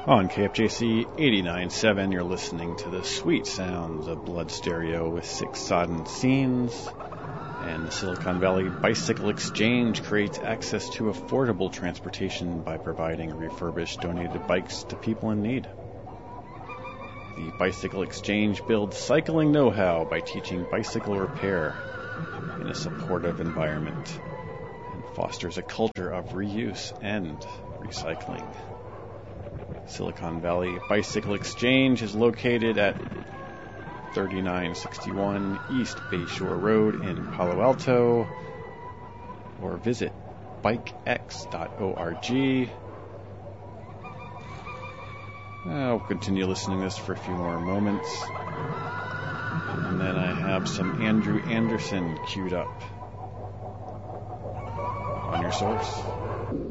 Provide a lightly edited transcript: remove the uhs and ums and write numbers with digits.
On KFJC 89.7, you're listening to the sweet sounds of Blood Stereo with 6 sodden scenes. And the Silicon Valley Bicycle Exchange creates access to affordable transportation by providing refurbished donated bikes to people in need. The Bicycle Exchange builds cycling know-how by teaching bicycle repair in a supportive environment and fosters a culture of reuse and recycling. Silicon Valley Bicycle Exchange is located at 3961 East Bayshore Road in Palo Alto, or visit bikex.org. I'll continue listening to this for a few more moments, and then I have some Andrew Anderson queued up on your source.